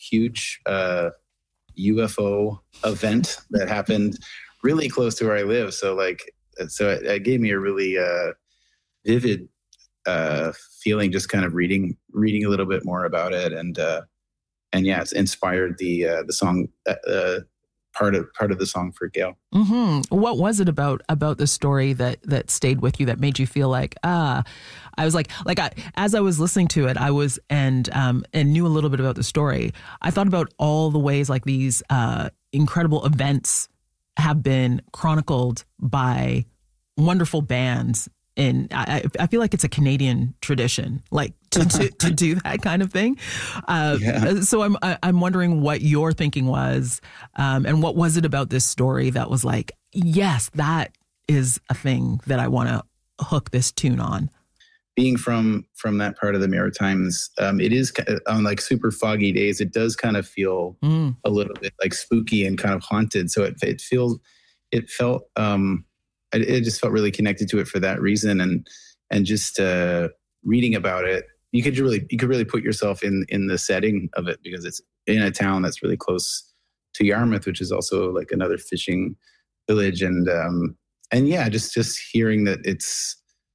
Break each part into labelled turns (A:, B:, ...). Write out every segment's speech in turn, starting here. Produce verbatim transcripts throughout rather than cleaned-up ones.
A: huge uh, U F O event that happened really close to where I live. So like, so it, it gave me a really uh, vivid uh, feeling, just kind of reading, reading a little bit more about it. And, uh, and yeah, it's inspired the, uh, the song, uh, part of, part of the song for Gail.
B: Mm-hmm. What was it about, about the story that, that stayed with you, that made you feel like, ah, I was like, like I, as I was listening to it, I was, and, um, and knew a little bit about the story. I thought about all the ways like these, uh, incredible events have been chronicled by wonderful bands. And I, I feel like it's a Canadian tradition, like to, to, to do that kind of thing. Uh, yeah. So I'm I'm wondering what your thinking was, um, and what was it about this story that was like, yes, that is a thing that I want to hook this tune on.
A: Being from from that part of the Maritimes, um, it is on like super foggy days. It does kind of feel mm. a little bit like spooky and kind of haunted. So it it feels it felt. Um, It just felt really connected to it for that reason, and and just uh, reading about it, you could really you could really put yourself in in the setting of it, because it's in a town that's really close to Yarmouth, which is also like another fishing village, and um, and yeah, just just hearing that it's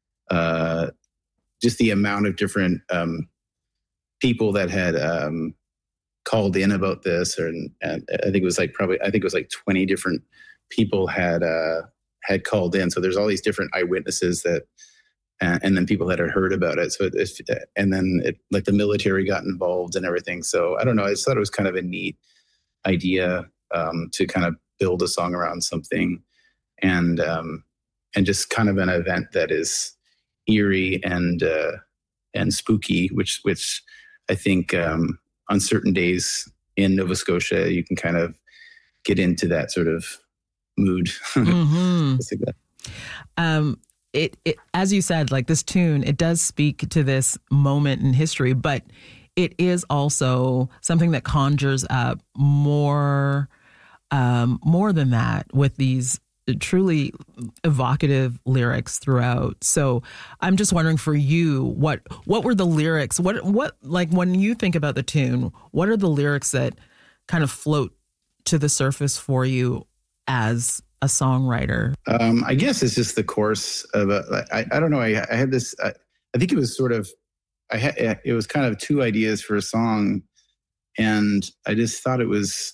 A: uh, just the amount of different um, people that had um, called in about this, or and I think it was like probably I think it was like twenty different people had. Uh, had called in. So there's all these different eyewitnesses that, uh, and then people that had heard about it. So it, it, and then it, like the military got involved and everything. So I don't know. I just thought it was kind of a neat idea um, to kind of build a song around something, and, um, and just kind of an event that is eerie and, uh, and spooky, which, which I think um, on certain days in Nova Scotia, you can kind of get into that sort of mood. Mm-hmm.
B: um, it, it, as you said, like this tune, it does speak to this moment in history, but it is also something that conjures up more, um, more than that, with these truly evocative lyrics throughout. So I'm just wondering for you, what, what were the lyrics? What, what, like when you think about the tune, what are the lyrics that kind of float to the surface for you as a songwriter?
A: Um, I guess it's just the course of a, I, I don't know. I, I had this, I, I think it was sort of, I had, it was kind of two ideas for a song, and I just thought it was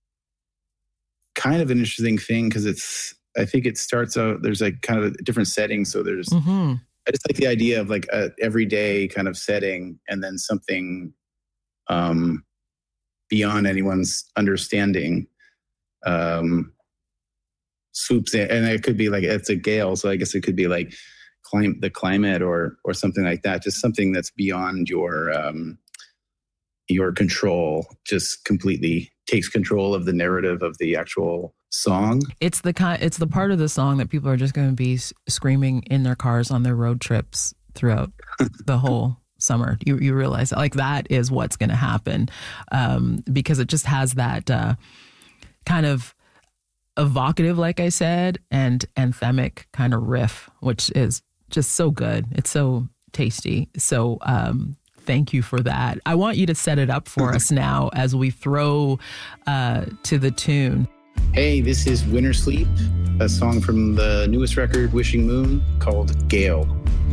A: kind of an interesting thing, because it's, I think it starts out, there's like kind of a different setting. So there's, mm-hmm. I just like the idea of like a everyday kind of setting, and then something um, beyond anyone's understanding. Um, swoops in, and it could be like, it's a gale, so I guess it could be like clim- the climate or or something like that, just something that's beyond your um your control, just completely takes control of the narrative of the actual song.
B: It's the kind it's the part of the song that people are just going to be s- screaming in their cars on their road trips throughout the whole summer. You you realize that, like, that is what's going to happen, um because it just has that uh kind of evocative, like I said, and anthemic kind of riff, which is just so good. It's so tasty. So um, thank you for that. I want you to set it up for us now as we throw uh, to the tune.
A: Hey, this is Winter Sleep, a song from the newest record, Wishing Moon, called Gale.